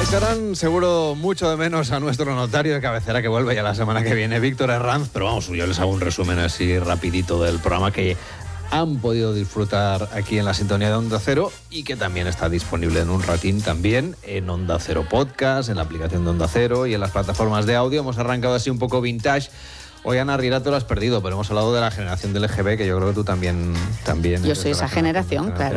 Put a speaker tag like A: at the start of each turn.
A: Echarán seguro mucho de menos a nuestro notario de cabecera que vuelve ya la semana que viene, Víctor Herranz, pero vamos, yo les hago un resumen así rapidito del programa que han podido disfrutar aquí en la sintonía de Onda Cero y que también está disponible en un ratín también en Onda Cero Podcast, en la aplicación de Onda Cero y en las plataformas de audio. Hemos arrancado así un poco vintage. Hoy, Ana Riera, te lo has perdido, pero hemos hablado de la generación del LGB, que yo creo que tú también
B: yo soy esa generación, claro.